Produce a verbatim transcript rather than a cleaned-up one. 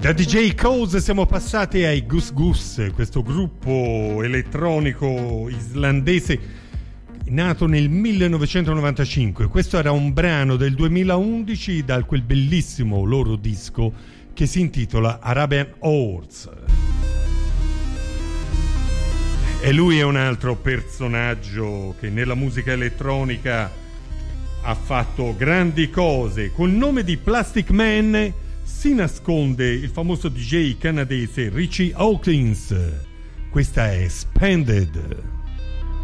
Da D J Koze siamo passati ai Goose Goose, questo gruppo elettronico islandese nato nel millenovecentonovantacinque. Questo era un brano del duemilaundici da quel bellissimo loro disco che si intitola Arabian Horse. E lui è un altro personaggio che nella musica elettronica ha fatto grandi cose. Col nome di Plastic Man si nasconde il famoso D J canadese Richie Hawkins. Questa è Spended.